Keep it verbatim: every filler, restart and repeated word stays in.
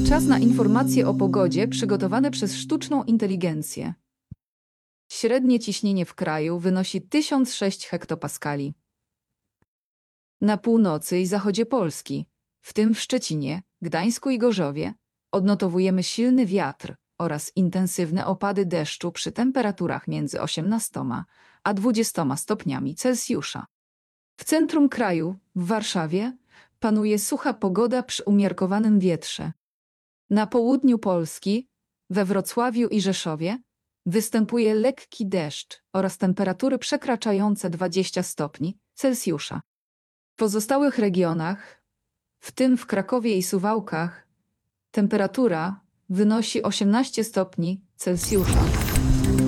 Czas na informacje o pogodzie przygotowane przez sztuczną inteligencję. Średnie ciśnienie w kraju wynosi tysiąc sześć hektopaskali. Na północy i zachodzie Polski, w tym w Szczecinie, Gdańsku i Gorzowie, odnotowujemy silny wiatr oraz intensywne opady deszczu przy temperaturach między osiemnastoma a dwudziestoma stopniami Celsjusza. W centrum kraju, w Warszawie, panuje sucha pogoda przy umiarkowanym wietrze. Na południu Polski, we Wrocławiu i Rzeszowie, występuje lekki deszcz oraz temperatury przekraczające dwadzieścia stopni Celsjusza. W pozostałych regionach, w tym w Krakowie i Suwałkach, temperatura wynosi osiemnaście stopni Celsjusza.